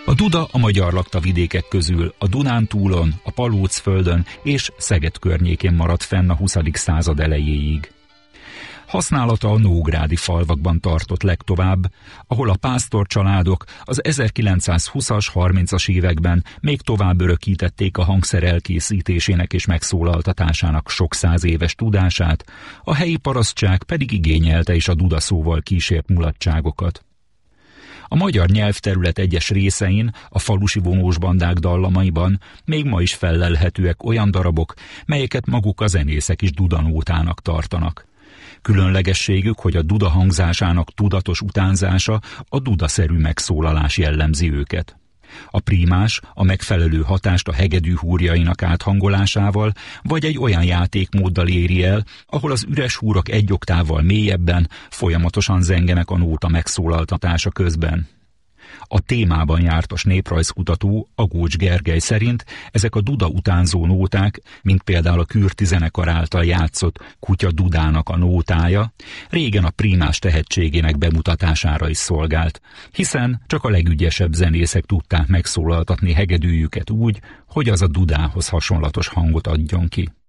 A duda a magyar lakta vidékek közül a Dunántúlon, a Palócföldön és Szeged környékén maradt fenn a 20. század elejéig. Használata a nógrádi falvakban tartott legtovább, ahol a pásztor családok az 1920-as, 30-as években még tovább örökítették a hangszer elkészítésének és megszólaltatásának sok száz éves tudását, a helyi parasztság pedig igényelte is a dudaszóval kísért mulatságokat. A magyar nyelvterület egyes részein, a falusi vonósbandák dallamaiban még ma is fellelhetőek olyan darabok, melyeket maguk a zenészek is dudanótának tartanak. Különlegességük, hogy a duda hangzásának tudatos utánzása, a dudaszerű megszólalás jellemzi őket. A prímás a megfelelő hatást a hegedű húrjainak áthangolásával, vagy egy olyan játékmóddal éri el, ahol az üres húrok egy oktávval mélyebben, folyamatosan zengenek a nóta megszólaltatása közben. A témában jártas néprajzkutató Agócs Gergely szerint ezek a duda utánzó nóták, mint például a Kürti zenekar által játszott Kutya Dudának a nótája, régen a prímás tehetségének bemutatására is szolgált, hiszen csak a legügyesebb zenészek tudták megszólaltatni hegedűjüket úgy, hogy az a dudához hasonlatos hangot adjon ki.